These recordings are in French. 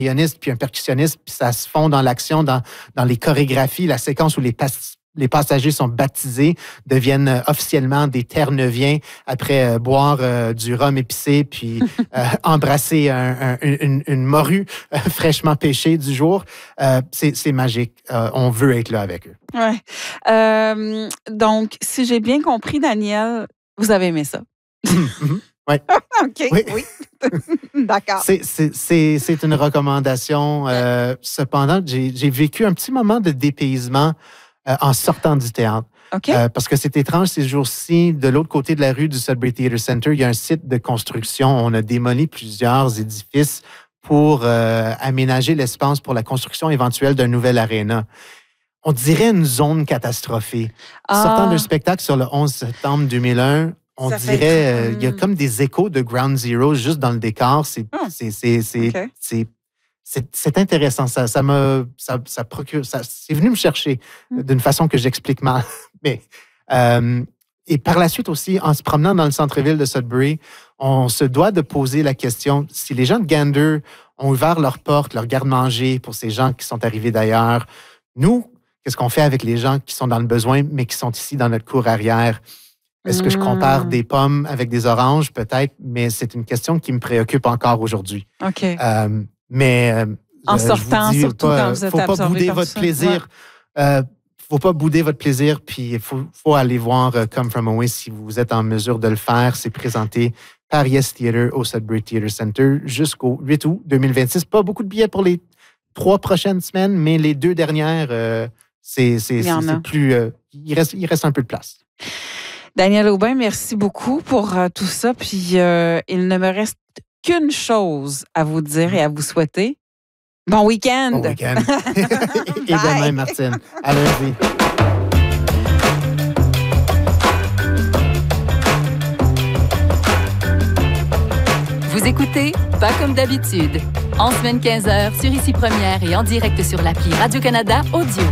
pianiste puis un percussionniste, puis ça se fond dans l'action, dans les chorégraphies, la séquence où les passagers sont baptisés, deviennent officiellement des Terre-Neuviens après boire du rhum épicé puis embrasser une morue fraîchement pêchée du jour. C'est magique. On veut être là avec eux. Ouais. Donc, si j'ai bien compris, Daniel, vous avez aimé ça. Oui. OK, oui. D'accord. C'est une recommandation. Cependant, j'ai vécu un petit moment de dépaysement en sortant du théâtre. OK. Parce que c'est étrange ces jours-ci, de l'autre côté de la rue du Sudbury Theatre Center, il y a un site de construction. On a démoli plusieurs édifices pour aménager l'espace pour la construction éventuelle d'un nouvel aréna. On dirait une zone catastrophée. Sortant d'un spectacle sur le 11 septembre 2001, on dirait il y a comme des échos de Ground Zero juste dans le décor. C'est intéressant. Ça procure. C'est venu me chercher d'une façon que j'explique mal. Mais, et par la suite aussi, en se promenant dans le centre-ville de Sudbury, on se doit de poser la question si les gens de Gander ont ouvert leurs portes, leur garde-manger pour ces gens qui sont arrivés d'ailleurs. Nous, qu'est-ce qu'on fait avec les gens qui sont dans le besoin, mais qui sont ici dans notre cour arrière? Est-ce que je compare des pommes avec des oranges? Peut-être, mais c'est une question qui me préoccupe encore aujourd'hui. OK. Mais en sortant, surtout quand vous êtes absorbé par ça. Faut pas bouder votre plaisir. Faut pas bouder votre plaisir, puis il faut aller voir Come From Away si vous êtes en mesure de le faire. C'est présenté par Yes Theatre au Sudbury Theatre Center jusqu'au 8 août 2026. Pas beaucoup de billets pour les 3 prochaines semaines, mais les 2 dernières, c'est plus... il reste un peu de place. Daniel Aubin, merci beaucoup pour tout ça. Puis il ne me reste qu'une chose à vous dire et à vous souhaiter. Bon week-end! Bon week-end. Et de même, Martine. À lundi. Vous écoutez Pas comme d'habitude. En semaine 15h sur Ici Première et en direct sur l'appli Radio-Canada Audio.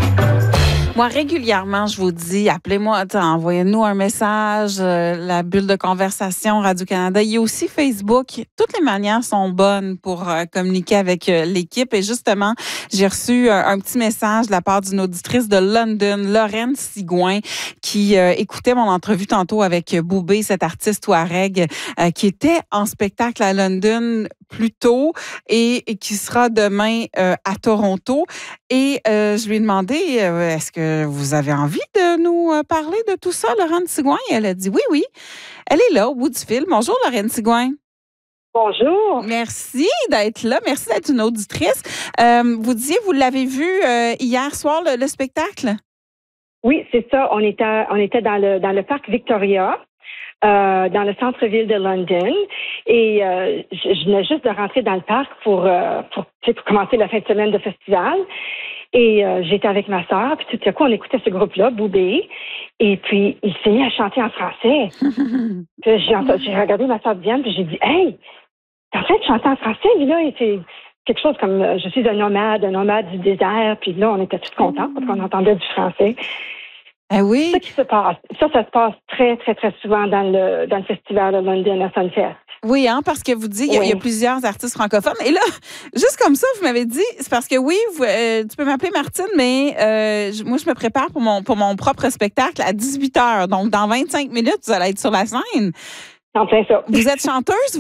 Moi, régulièrement, je vous dis, appelez-moi, envoyez-nous un message, la bulle de conversation Radio-Canada. Il y a aussi Facebook. Toutes les manières sont bonnes pour communiquer avec l'équipe. Et justement, j'ai reçu un petit message de la part d'une auditrice de London, Lorraine Sigouin, qui écoutait mon entrevue tantôt avec Boubé, cet artiste touareg qui était en spectacle à London plus tôt et qui sera demain à Toronto. Et je lui ai demandé, est-ce que vous avez envie de nous parler de tout ça, Lorraine Sigouin? Elle a dit oui. Elle est là, au bout du fil. Bonjour, Lorraine Sigouin. Bonjour. Merci d'être là. Merci d'être une auditrice. Vous disiez, vous l'avez vu hier soir, le spectacle? Oui, c'est ça. On était dans le parc Victoria. Dans le centre-ville de London. Et je venais juste de rentrer dans le parc pour commencer la fin de semaine de festival. Et j'étais avec ma sœur, puis tout à coup, on écoutait ce groupe-là, Boubé, et puis il s'est mis à chanter en français. Puis j'ai regardé ma sœur Diane, puis j'ai dit « Hey, t'es en train de chanter en français? » Puis là, c'est quelque chose comme « Je suis un nomade du désert. » Puis là, on était tous contents parce qu'on entendait du français. Ah oui. C'est ça qui se passe. Ça se passe très, très, très souvent dans le festival de London à Sunfest. Oui, parce que vous dites, il y a plusieurs artistes francophones. Et là, juste comme ça, vous m'avez dit, c'est parce que oui, tu peux m'appeler Martine, mais moi, je me prépare pour mon propre spectacle à 18h. Donc, dans 25 minutes, vous allez être sur la scène. En plein ça. Vous êtes chanteuse?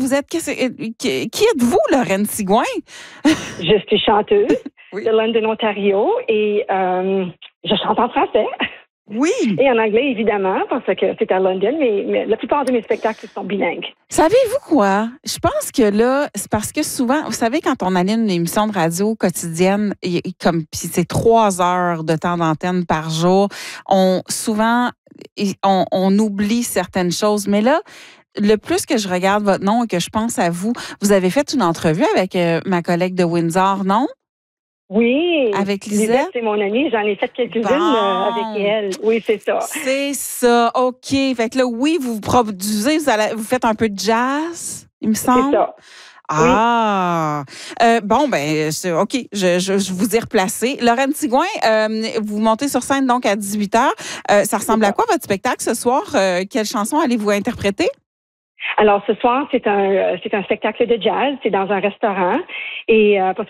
Qui êtes-vous, Lorraine Sigouin? Je suis chanteuse de London, Ontario, et je chante en français. Oui. Et en anglais, évidemment, parce que c'est à London, mais la plupart de mes spectacles sont bilingues. Savez-vous quoi? Je pense que là, c'est parce que souvent, vous savez, quand on anime une émission de radio quotidienne, puis c'est 3 heures de temps d'antenne par jour, on oublie certaines choses. Mais là, le plus que je regarde votre nom et que je pense à vous, vous avez fait une entrevue avec ma collègue de Windsor, non? Oui. Avec Lisette? C'est mon amie. J'en ai fait quelques-unes avec elle. Oui, c'est ça. C'est ça. OK. Fait que là, oui, vous produisez, vous faites un peu de jazz, il me semble. C'est ça. Ah! Oui. OK. Je vous ai replacé. Lorraine Sigouin, vous montez sur scène donc à 18h. Ça ressemble à quoi votre spectacle ce soir? Quelle chanson allez-vous interpréter? Alors, ce soir, c'est un spectacle de jazz. C'est dans un restaurant. Et parce